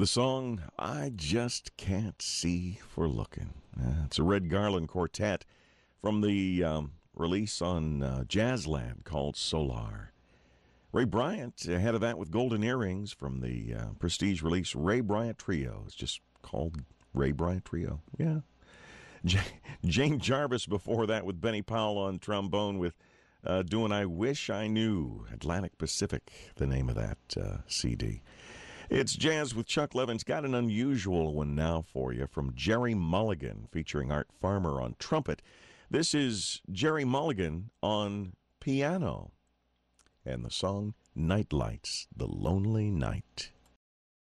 The song, I Just Can't See for Looking. It's a Red Garland quartet from the release on Jazzland called Solar. Ray Bryant ahead of that with Golden Earrings from the prestige release Ray Bryant Trio. It's just called Ray Bryant Trio. Yeah. Jane Jarvis before that with Benny Powell on trombone with doing I Wish I Knew. Atlantic Pacific, the name of that CD. It's Jazz with Chuck Levin's got an unusual one now for you from Jerry Mulligan featuring Art Farmer on trumpet. This is Jerry Mulligan on piano and the song Night Lights, The Lonely Night.